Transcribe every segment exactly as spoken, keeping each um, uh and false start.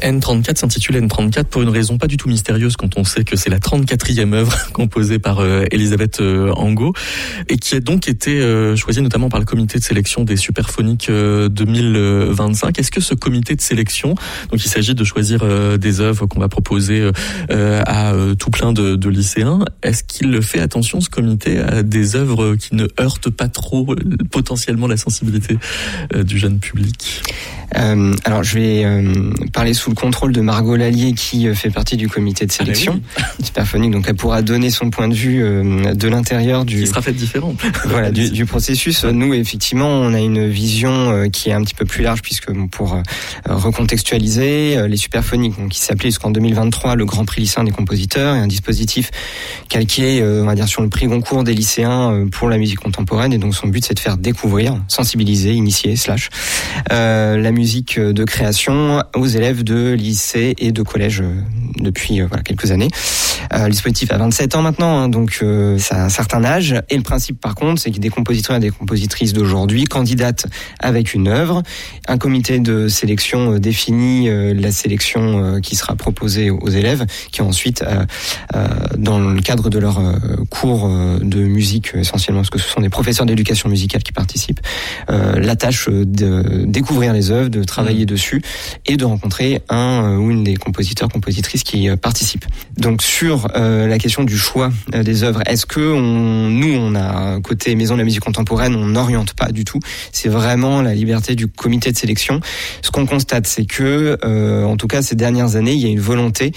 N trente-quatre s'intitule N trente-quatre pour une raison pas du tout mystérieuse quand on sait que c'est la trente-quatrième œuvre composée par euh, Elisabeth euh, Angot et qui a donc été euh, choisie notamment par le comité de sélection des Superphoniques euh, deux mille vingt-cinq. Est-ce que ce comité de sélection, donc il s'agit de choisir euh, des œuvres qu'on va proposer euh, à euh, tout plein de, de lycéens, est-ce qu'il fait attention ce comité à des œuvres qui ne heurtent pas trop euh, potentiellement la sensibilité euh, du jeune public? Euh, alors je vais euh, parler sous le contrôle de Margot Lallier qui euh, fait partie du comité de sélection ah oui. Superphonique, donc elle pourra donner son point de vue euh, de l'intérieur du... Qui sera fait différent. Voilà, du, du processus. Nous, effectivement, on a une vision euh, qui est un petit peu plus large puisque bon, pour euh, recontextualiser, euh, les Superphoniques, donc, qui s'appelait jusqu'en deux mille vingt-trois le Grand Prix lycéen des compositeurs, et un dispositif calqué, euh, on va dire, sur le prix Goncourt des lycéens euh, pour la musique contemporaine, et donc son but c'est de faire découvrir, sensibiliser, initier, slash, euh, la musique musique de création aux élèves de lycée et de collège depuis euh, voilà, quelques années. Euh, le dispositif a vingt-sept ans maintenant, hein, donc euh, ça a un certain âge. Et le principe, par contre, c'est que des compositeurs et des compositrices d'aujourd'hui candidatent avec une œuvre. Un comité de sélection euh, définit euh, la sélection euh, qui sera proposée aux élèves, qui ensuite, euh, euh, dans le cadre de leur euh, cours euh, de musique, essentiellement, parce que ce sont des professeurs d'éducation musicale qui participent, euh, la tâche de découvrir les œuvres, de travailler mmh. dessus et de rencontrer un ou une des compositeurs, compositrices qui euh, participent. Donc sur euh, la question du choix euh, des œuvres, est-ce que on, nous, on a côté Maison de la musique contemporaine, on n'oriente pas du tout. C'est vraiment la liberté du comité de sélection. Ce qu'on constate, c'est que, euh, en tout cas ces dernières années, il y a une volonté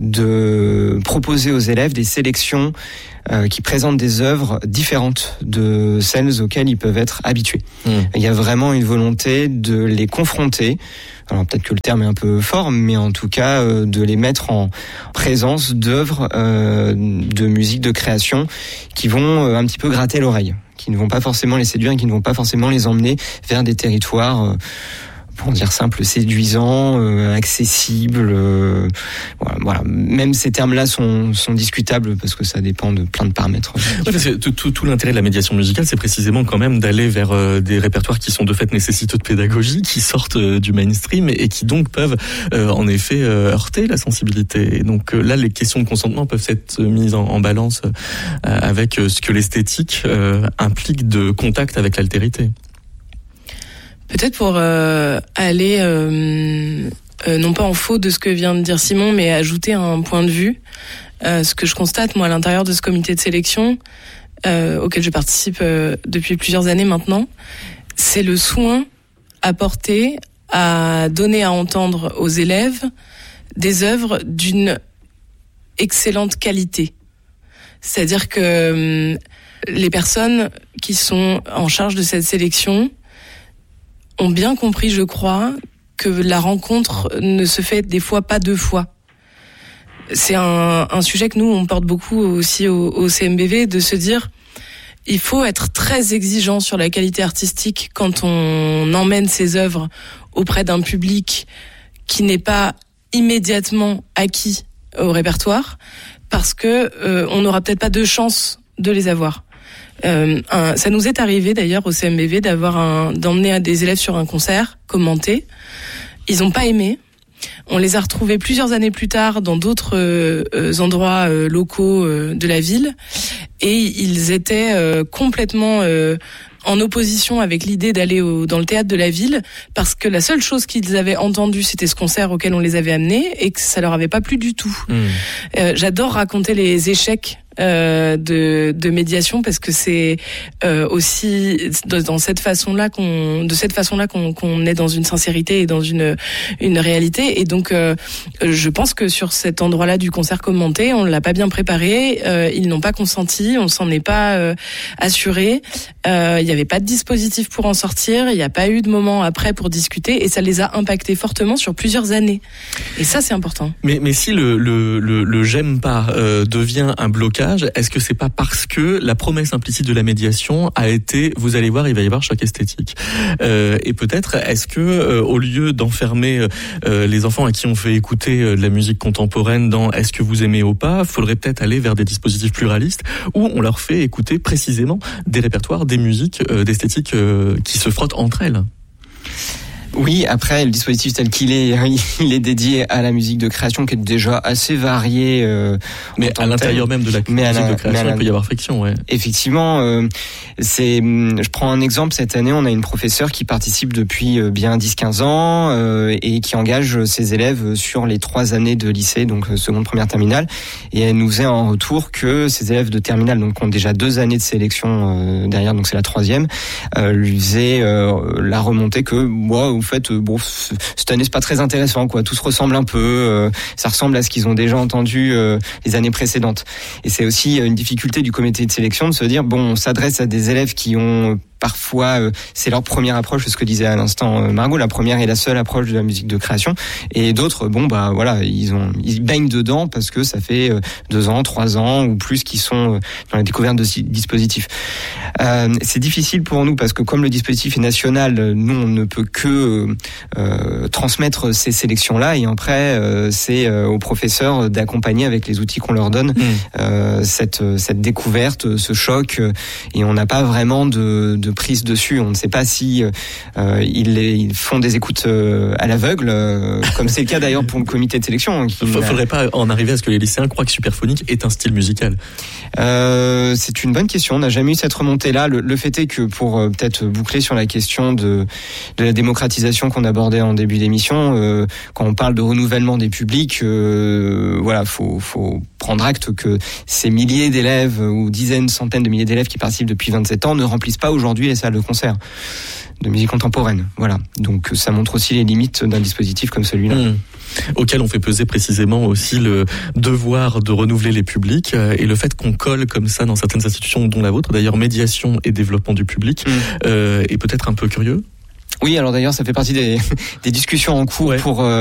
de proposer aux élèves des sélections Euh, qui présentent des œuvres différentes de celles auxquelles ils peuvent être habitués. Mmh. Il y a vraiment une volonté de les confronter, alors peut-être que le terme est un peu fort, mais en tout cas euh, de les mettre en présence d'œuvres euh, de musique de création qui vont euh, un petit peu gratter l'oreille, qui ne vont pas forcément les séduire et qui ne vont pas forcément les emmener vers des territoires euh, pour dire simple, séduisant, euh, accessible. Euh, voilà, voilà. Même ces termes-là sont, sont discutables parce que ça dépend de plein de paramètres. Ouais, parce que tout, tout, tout l'intérêt de la médiation musicale, c'est précisément quand même d'aller vers euh, des répertoires qui sont de fait nécessiteux de pédagogie, qui sortent euh, du mainstream et, et qui donc peuvent euh, en effet euh, heurter la sensibilité. Et donc euh, là, les questions de consentement peuvent être mises en, en balance euh, avec euh, ce que l'esthétique euh, implique de contact avec l'altérité. Peut-être pour euh, aller, euh, euh, non pas en faux de ce que vient de dire Simon, mais ajouter un point de vue. Euh, ce que je constate, moi, à l'intérieur de ce comité de sélection, euh, auquel je participe euh, depuis plusieurs années maintenant, c'est le soin apporté à donner à entendre aux élèves des œuvres d'une excellente qualité. C'est-à-dire que euh, les personnes qui sont en charge de cette sélection ont bien compris, je crois, que la rencontre ne se fait des fois pas deux fois. C'est un, un sujet que nous, on porte beaucoup aussi au, au C M B V, de se dire, il faut être très exigeant sur la qualité artistique quand on emmène ses œuvres auprès d'un public qui n'est pas immédiatement acquis au répertoire, parce que euh, on n'aura peut-être pas de chance de les avoir. Euh, un, ça nous est arrivé d'ailleurs au C M B V d'avoir un, d'emmener des élèves sur un concert commenté. Ils n'ont pas aimé. On les a retrouvés plusieurs années plus tard dans d'autres euh, endroits euh, locaux euh, de la ville, et ils étaient euh, complètement euh, en opposition avec l'idée d'aller au, dans le théâtre de la ville, parce que la seule chose qu'ils avaient entendue, c'était ce concert auquel on les avait amenés, et que ça leur avait pas plu du tout. Mmh. Euh, j'adore raconter les échecs Euh, de, de médiation, parce que c'est euh, aussi de, dans cette façon-là qu'on, de cette façon-là qu'on, qu'on est dans une sincérité et dans une une réalité. Et donc, euh, je pense que sur cet endroit-là du concert commenté, on l'a pas bien préparé. Euh, ils n'ont pas consenti, on s'en est pas euh, assuré. Euh, il y avait pas de dispositif pour en sortir. Il n'y a pas eu de moment après pour discuter, et ça les a impactés fortement sur plusieurs années. Et ça, c'est important. Mais mais si le le le, le j'aime pas euh, devient un blocage, est-ce que c'est pas parce que la promesse implicite de la médiation a été, vous allez voir, il va y avoir choc esthétique, euh, et peut-être est-ce que euh, au lieu d'enfermer euh, les enfants à qui on fait écouter euh, de la musique contemporaine dans est-ce que vous aimez ou pas, faudrait peut-être aller vers des dispositifs pluralistes où on leur fait écouter précisément des répertoires, des musiques, euh, d'esthétiques euh, qui se frottent entre elles. Oui, après, le dispositif tel qu'il est, il est dédié à la musique de création qui est déjà assez variée. Euh, mais à l'intérieur même de la mais musique la, de création, il peut y avoir friction, ouais. Effectivement, euh, c'est. Je prends un exemple. Cette année, on a une professeure qui participe depuis bien dix quinze ans euh, et qui engage ses élèves sur les trois années de lycée, donc seconde, première, terminale. Et elle nous faisait en retour que ces élèves de terminale, donc ont déjà deux années de sélection euh, derrière, donc c'est la troisième, euh, lui faisait euh, la remontée que moi, en fait, euh, bon, cette année c'est pas très intéressant, quoi. Tout se ressemble un peu, euh, ça ressemble à ce qu'ils ont déjà entendu euh, les années précédentes. Et c'est aussi une difficulté du comité de sélection de se dire bon, on s'adresse à des élèves qui ont parfois, euh, c'est leur première approche, ce que disait à l'instant euh, Margot, la première et la seule approche de la musique de création. Et d'autres, bon bah voilà, ils ont, ils baignent dedans parce que ça fait euh, deux ans, trois ans ou plus qu'ils sont euh, dans la découverte de dispositifs. Euh, c'est difficile pour nous parce que comme le dispositif est national, nous on ne peut que euh, transmettre ces sélections-là et après euh, c'est euh, aux professeurs d'accompagner avec les outils qu'on leur donne mmh. euh, cette cette découverte, ce choc, et on n'a pas vraiment de, de prise dessus. On ne sait pas si euh, ils, ils font des écoutes euh, à l'aveugle, euh, comme c'est le cas d'ailleurs pour le comité de sélection. Il ne faudrait pas en arriver à ce que les lycéens croient que Superphonique est un style musical. Euh, c'est une bonne question. On n'a jamais eu cette remontée-là. Le, le fait est que pour euh, peut-être boucler sur la question de, de la démocratisation qu'on abordait en début d'émission, euh, quand on parle de renouvellement des publics, euh, voilà, faut, faut prendre acte que ces milliers d'élèves ou dizaines, centaines de milliers d'élèves qui participent depuis vingt-sept ans ne remplissent pas aujourd'hui les salles de concert de musique contemporaine. Voilà. Donc ça montre aussi les limites d'un dispositif comme celui-là. Mmh. Auquel on fait peser précisément aussi le devoir de renouveler les publics et le fait qu'on colle comme ça dans certaines institutions, dont la vôtre, d'ailleurs médiation et développement du public, mmh. euh, est peut-être un peu curieux. Oui, alors d'ailleurs ça fait partie des, des discussions en cours ouais. pour... Euh,